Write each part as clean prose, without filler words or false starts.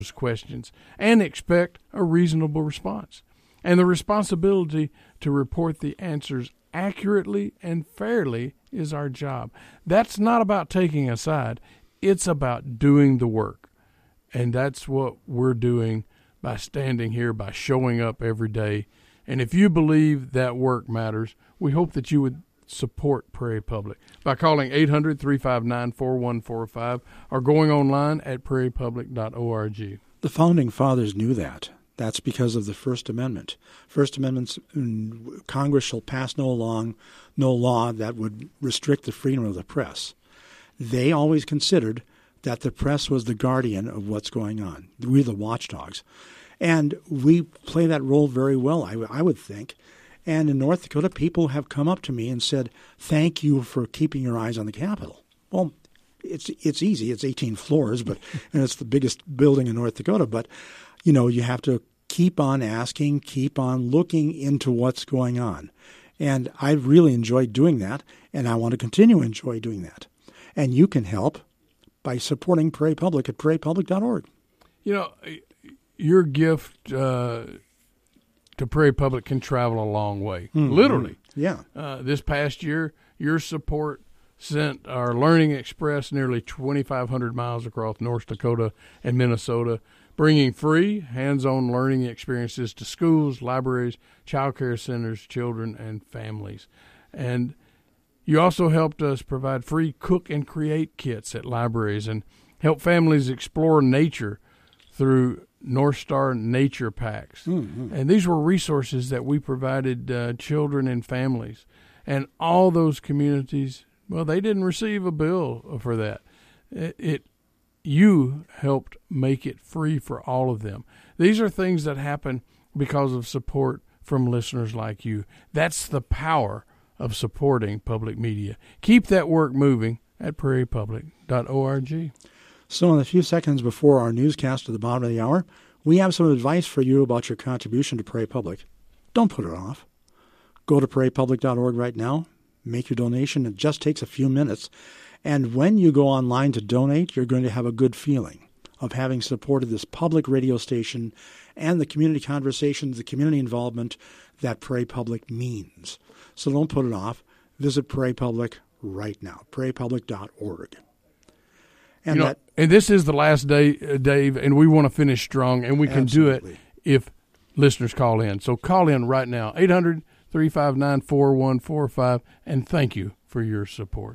questions and expect a reasonable response. And the responsibility to report the answers accurately and fairly is our job. That's not about taking a side. It's about doing the work. And that's what we're doing by standing here, by showing up every day. And if you believe that work matters, we hope that you would support Prairie Public by calling 800-359-4145 or going online at prairiepublic.org. The Founding Fathers knew that. That's because of the First Amendment. First Amendment, Congress shall pass no law that would restrict the freedom of the press. They always considered that the press was the guardian of what's going on. We're the watchdogs. And we play that role very well, I would think. And in North Dakota, people have come up to me and said, thank you for keeping your eyes on the Capitol. Well, it's easy. It's 18 floors, and it's the biggest building in North Dakota. But, you have to keep on asking, keep on looking into what's going on. And I really enjoyed doing that, and I want to continue to enjoy doing that. And you can help by supporting Prairie Public at prairiepublic.org. Your gift to Prairie Public can travel a long way, literally. Yeah. This past year, your support sent our Learning Express nearly 2,500 miles across North Dakota and Minnesota, bringing free, hands-on learning experiences to schools, libraries, child care centers, children, and families. And you also helped us provide free cook and create kits at libraries and help families explore nature through North Star Nature Packs. Mm-hmm. And these were resources that we provided children and families. And all those communities, well, they didn't receive a bill for that. You helped make it free for all of them. These are things that happen because of support from listeners like you. That's the power of supporting public media. Keep that work moving at prairiepublic.org. So in the few seconds before our newscast at the bottom of the hour, we have some advice for you about your contribution to Prairie Public. Don't put it off. Go to prairiepublic.org right now. Make your donation. It just takes a few minutes. And when you go online to donate, you're going to have a good feeling of having supported this public radio station and the community conversations, the community involvement that Prairie Public means. So don't put it off. Visit Prairie Public right now, prairiepublic.org. And this is the last day, Dave, and we want to finish strong, and we can do it if listeners call in. So call in right now, 800-359-4145, and thank you for your support.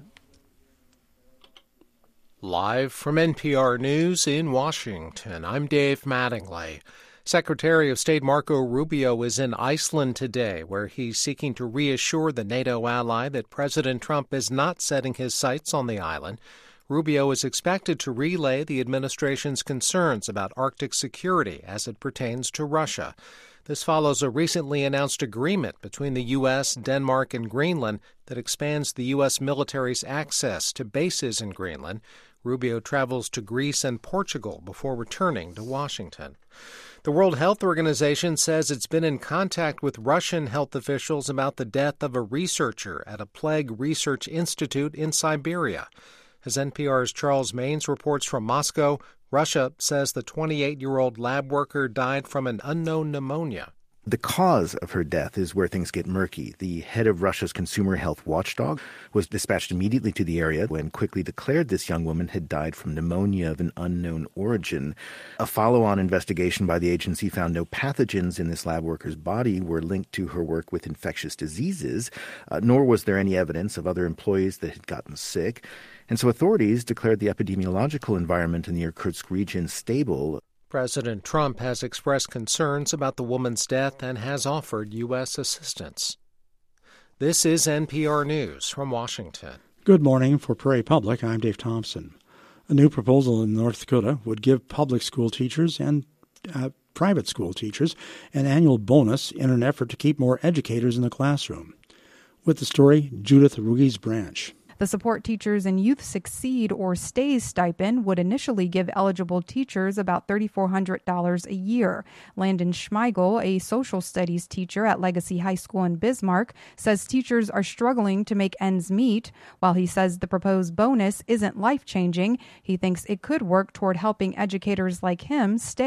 Live from NPR News in Washington, I'm Dave Mattingly. Secretary of State Marco Rubio is in Iceland today, where he's seeking to reassure the NATO ally that President Trump is not setting his sights on the island. Rubio is expected to relay the administration's concerns about Arctic security as it pertains to Russia. This follows a recently announced agreement between the U.S., Denmark, and Greenland that expands the U.S. military's access to bases in Greenland. Rubio travels to Greece and Portugal before returning to Washington. The World Health Organization says it's been in contact with Russian health officials about the death of a researcher at a plague research institute in Siberia. As NPR's Charles Maines reports from Moscow, Russia says the 28-year-old lab worker died from an unknown pneumonia. The cause of her death is where things get murky. The head of Russia's consumer health watchdog was dispatched immediately to the area and quickly declared this young woman had died from pneumonia of an unknown origin. A follow-on investigation by the agency found no pathogens in this lab worker's body were linked to her work with infectious diseases, nor was there any evidence of other employees that had gotten sick. And so authorities declared the epidemiological environment in the Irkutsk region stable. President Trump has expressed concerns about the woman's death and has offered U.S. assistance. This is NPR News from Washington. Good morning. For Prairie Public, I'm Dave Thompson. A new proposal in North Dakota would give public school teachers and private school teachers an annual bonus in an effort to keep more educators in the classroom. With the story, Judith Ruiz Branch. The Support Teachers and Youth Succeed or STAYS stipend would initially give eligible teachers about $3,400 a year. Landon Schmeigel, a social studies teacher at Legacy High School in Bismarck, says teachers are struggling to make ends meet. While he says the proposed bonus isn't life-changing, he thinks it could work toward helping educators like him stay